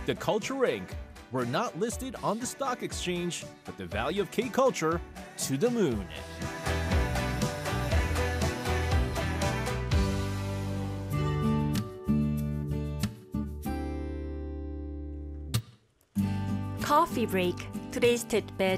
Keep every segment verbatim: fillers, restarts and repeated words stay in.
The Culture Incorporated. We're not listed on the stock exchange, but the value of K-Culture to the moon. Coffee break. Today's tidbit.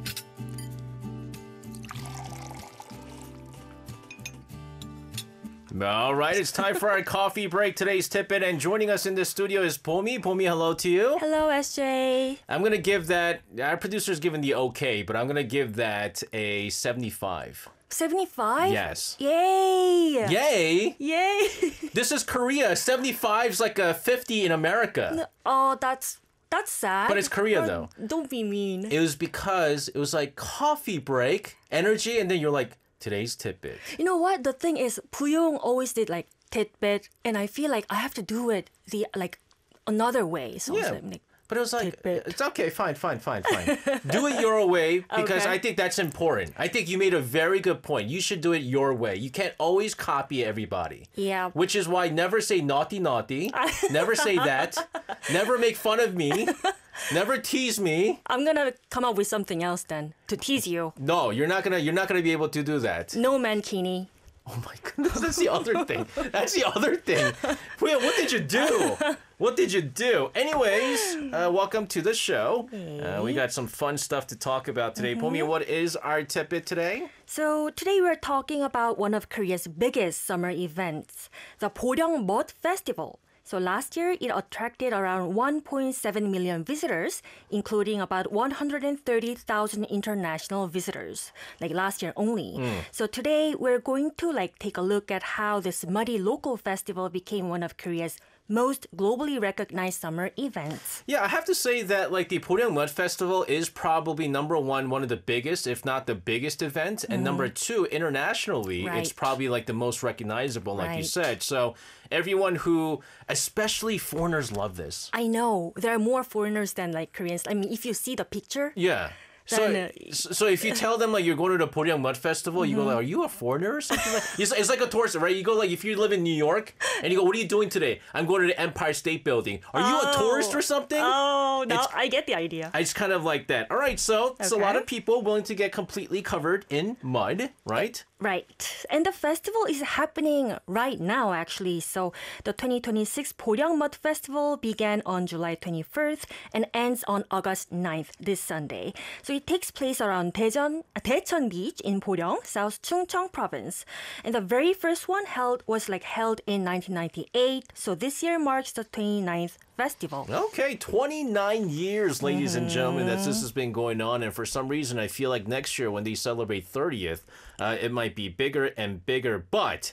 All right, it's time for our coffee break. Today's tidbit, and joining us in the studio is Pomi. Pomi, hello to you. Hello, S J. I'm going to give that, our producer's given the okay, but I'm going to give that a seventy-five. seventy-five? Yes. Yay! Yay! Yay! This is Korea. seventy-five is like a fifty in America. Oh, that's that's sad. But it's Korea, Oh, though. Don't be mean. It was because it was like coffee break, energy, and then you're like, today's tidbit. You know what? The thing is, Puyong always did like tidbit, and I feel like I have to do it the like another way. So Yeah. it's like, like, But it was like, Tidbit. it's okay, fine, fine, fine, fine. Do it your way because Okay. I think that's important. I think you made a very good point. You should do it your way. You can't always copy everybody. Yeah. Which is why never say naughty, naughty. Never say that. Never make fun of me. Never tease me. I'm gonna come up with something else then to tease you. No, you're not gonna. You're not gonna be able to do that. No mankini. Oh my goodness, that's the other thing. That's the other thing. Wait, what did you do? What did you do? Anyways, uh, welcome to the show. Uh, we got some fun stuff to talk about today. Mm-hmm. Pomi, what is our tidbit today? So today we're talking about one of Korea's biggest summer events, the Boryong Mud Festival. So last year, it attracted around one point seven million visitors, including about one hundred thirty thousand international visitors, like last year only. So today, we're going to like take a look at how this muddy local festival became one of Korea's most globally recognized summer events. Yeah, I have to say that like the Boryong Mud Festival is probably number one, one of the biggest, if not the biggest event. And number two, internationally, it's Right. probably like the most recognizable, like you Right. said. So everyone who, especially foreigners, love this. I know there are more foreigners than like Koreans. I mean, if you see the picture, Yeah. So, Then, uh, so if you tell them like you're going to the Boryong Mud Festival, you go Mm-hmm. like, "Are you a foreigner or something?" Like it's, it's like a tourist, right? You go like if you live in New York and you go, "What are you doing today?" "I'm going to the Empire State Building." "Are you a tourist or something?" oh, now It's- I get the idea. It's kind of like that. All right, so it's a lot Okay. of people willing to get completely covered in mud, right? Right. And the festival is happening right now, actually. So the twenty twenty-six Boryong Mud Festival began on July twenty-first and ends on August ninth, this Sunday. So it takes place around Daejeon, uh, Daecheon Beach in Boryong, South Chungcheong Province. And the very first one held was like held in nineteen ninety-eight. So this year marks the twenty-ninth festival. Okay, twenty-nine years, ladies and gentlemen, that this has been going on. And for some reason, I feel like next year when they celebrate thirtieth, uh, it might be bigger and bigger. But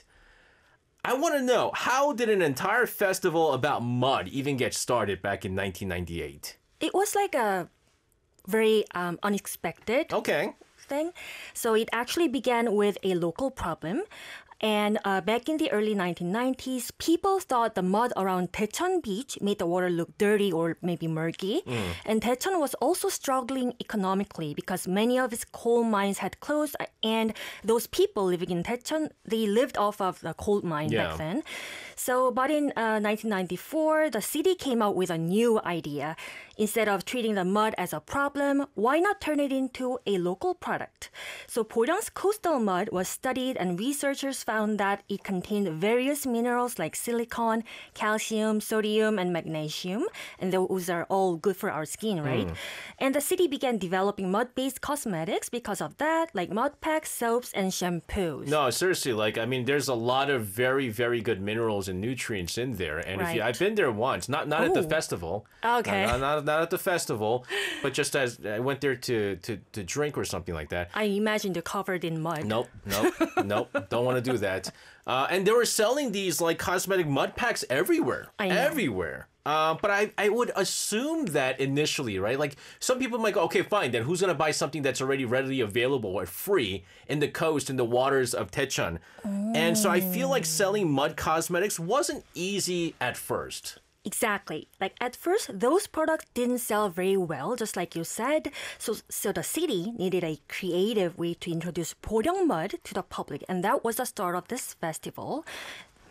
I want to know, how did an entire festival about mud even get started back in nineteen ninety-eight? It was like a very um, unexpected Okay. thing. So it actually began with a local problem. And uh, back in the early nineteen nineties, people thought the mud around Daecheon Beach made the water look dirty or maybe murky. And Daecheon was also struggling economically because many of its coal mines had closed. And those people living in Daecheon, they lived off of the coal mine Yeah. back then. So, but in uh, nineteen ninety-four, the city came out with a new idea. Instead of treating the mud as a problem, why not turn it into a local product? So Boryong's coastal mud was studied, and researchers found that it contained various minerals like silicon, calcium, sodium, and magnesium. And those are all good for our skin, right? And the city began developing mud-based cosmetics because of that, like mud packs, soaps, and shampoos. No, seriously, like, I mean, there's a lot of very, very good minerals and nutrients in there. And if you, Right. I've been there once, not not at the Ooh. festival. Okay. Not, not, not at the festival, but just as I went there to, to, to drink or something like that. I imagine they're covered in mud. Nope, nope, nope. Don't want to do that. Uh, and they were selling these like cosmetic mud packs everywhere. I know. Everywhere. Uh, but I, I would assume that initially, right? Like some people might go, okay, fine, then who's going to buy something that's already readily available or free in the coast, in the waters of Daecheon? And so I feel like selling mud cosmetics wasn't easy at first. Exactly. Like at first, those products didn't sell very well, just like you said. So, so the city needed a creative way to introduce Boryong mud to the public, and that was the start of this festival.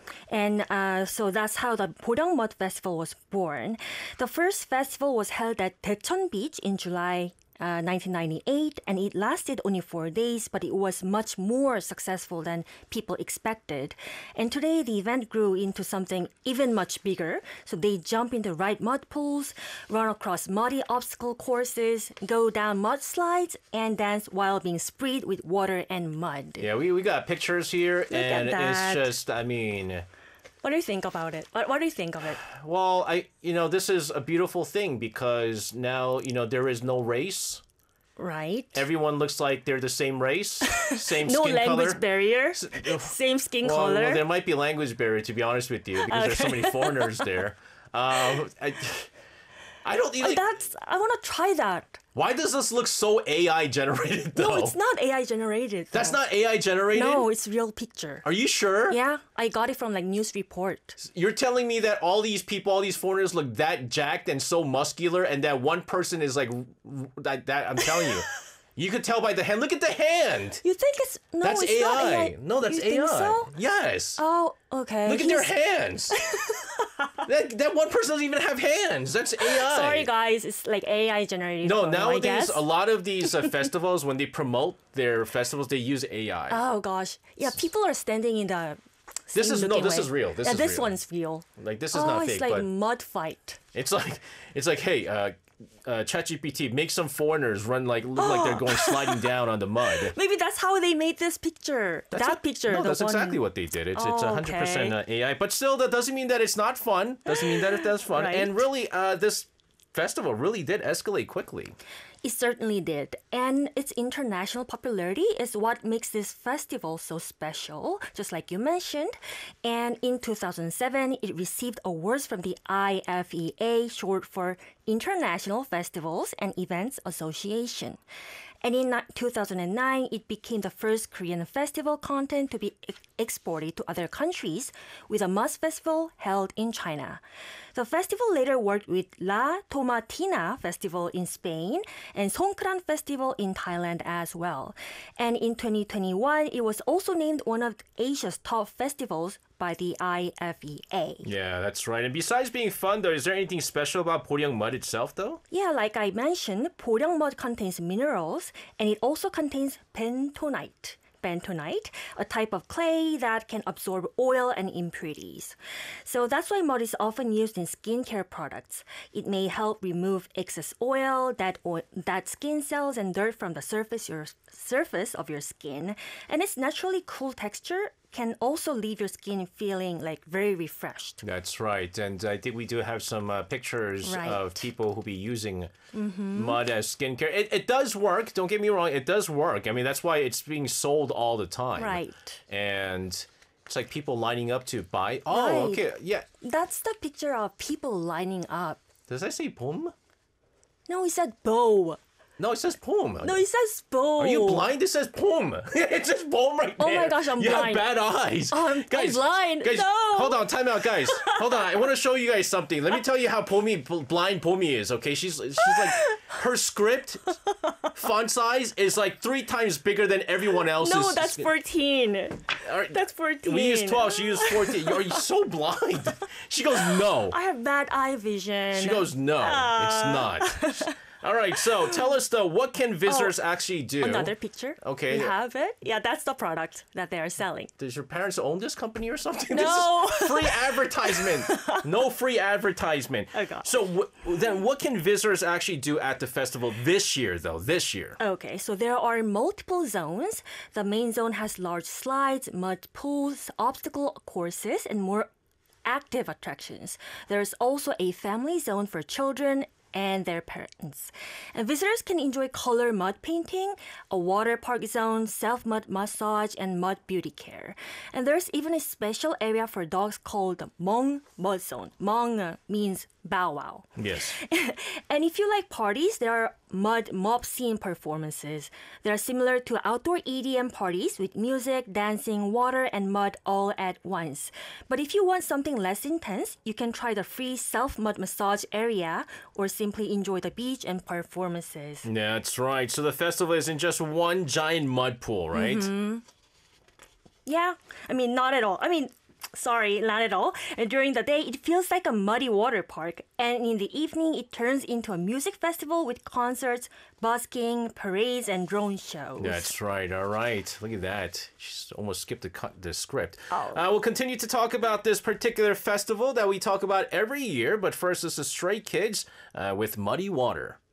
And uh, so that's how the Poryang Mud Festival was born. The first festival was held at Daecheon Beach in July uh, nineteen ninety-eight, and it lasted only four days, but it was much more successful than people expected. And today, the event grew into something even much bigger. So they jump into right mud pools, run across muddy obstacle courses, go down mud slides, and dance while being sprayed with water and mud. Yeah, we, we got pictures here, and at it's that. just, I mean, What do you think about it? What, what do you think of it? well, I, you know, this is a beautiful thing because now, you know, there is no race. Right? Everyone looks like they're the same race, same No skin language color. barrier, same skin Well, color. well, there might be language barrier, to be honest with you, because there's so many foreigners there. Um, I, I don't Oh, even. that's I want to try that. Why does this look so A I generated, though? No, it's not A I generated. That's though. not A I generated? No, it's real picture. Are you sure? Yeah, I got it from like news report. You're telling me that all these people, all these foreigners look that jacked and so muscular, and that one person is like that? that I'm telling you. You could tell by the hand. Look at the hand. You think it's no? That's it's A I. not A I. No, that's you A I. Think so? Yes. Oh, okay. Look at their He's- hands. that that one person doesn't even have hands. That's A I. Sorry, guys. It's like A I generated. No, photo, I nowadays guess. a lot of these uh, festivals, when they promote their festivals, they use A I. Oh gosh, yeah. People are standing in the. This is- no, same-looking this way. is real. This yeah, is this real. one's real. Like this is Oh, not it's fake, like but mud fight. it's like it's like hey, uh, uh, ChatGPT, make some foreigners run like look like they're going sliding down on the mud. Maybe that's how they made this picture. That's that what- picture. No, the that's one... exactly what they did. It's it's Oh, one hundred percent okay. uh, A I, but still, that doesn't mean that it's not fun. Doesn't mean that it does fun. Right. And really, uh, this festival really did escalate quickly. It certainly did. And its international popularity is what makes this festival so special, just like you mentioned. And in two thousand seven, it received awards from the I F E A, short for International Festivals and Events Association. And in ni- two thousand nine, it became the first Korean festival content to be e- exported to other countries, with a Must Festival held in China. The festival later worked with La Tomatina Festival in Spain and Songkran Festival in Thailand as well. And in twenty twenty-one, it was also named one of Asia's top festivals by the I F E A. Yeah, that's right. And besides being fun, though, is there anything special about Poryang mud itself, though? Yeah, like I mentioned, Poryang mud contains minerals, and it also contains bentonite. Bentonite, a type of clay that can absorb oil and impurities. So that's why mud is often used in skincare products. It may help remove excess oil, that oil, that skin cells, and dirt from the surface your surface of your skin. And its naturally cool texture can also leave your skin feeling like very refreshed. That's right. And I think we do have some uh, pictures Right. of people who be using mud as skincare. It, it does work. Don't get me wrong. It does work. I mean, that's why it's being sold all the time. Right. And it's like people lining up to buy. Oh, Right. okay. Yeah. That's the picture of people lining up. Does that say pom? No, it said bow. No, it says pom. No, it says bow. Are you blind? It says pom. It says pom right Oh there. my gosh, I'm you blind. have bad eyes. Oh, I'm- I'm guys, blind. Guys, No. hold on. Time out, guys. Hold on. I want to show you guys something. Let me tell you how Pomi, blind Pomi is, okay? She's she's like, her script font size is like three times bigger than everyone else's. No, that's fourteen. All right, That's fourteen. We use twelve. She used fourteen. You're, you're so blind. She goes, no. I have bad eye vision. She goes, no, it's not. All right, so tell us though, what can visitors actually do? Another picture. Okay. You have it? Yeah, that's the product that they are selling. Does your parents own this company or something? No. This is free advertisement. No free advertisement. Oh, God. So w- then what can visitors actually do at the festival this year, though? This year? Okay, so there are multiple zones. The main zone has large slides, mud pools, obstacle courses, and more active attractions. There's also a family zone for children and their parents. And visitors can enjoy color mud painting, a water park zone, self-mud massage, and mud beauty care. And there's even a special area for dogs called the Hmong Mud Zone. Hmong uh, means bow wow. Yes. And if you like parties, there are mud mop scene performances. They are similar to outdoor E D M parties with music, dancing, water, and mud all at once. But if you want something less intense, you can try the free self-mud massage area or simply enjoy the beach and performances. That's right. So the festival isn't just one giant mud pool, right? Yeah, I mean, not at all. I mean, Sorry, not at all. And during the day, it feels like a muddy water park. And in the evening, it turns into a music festival with concerts, busking, parades, and drone shows. That's right. All right. Look at that. She almost skipped the, cu- the script. Oh. Uh, we'll continue to talk about this particular festival that we talk about every year. But first, this is Stray Kids uh, with Muddy Water.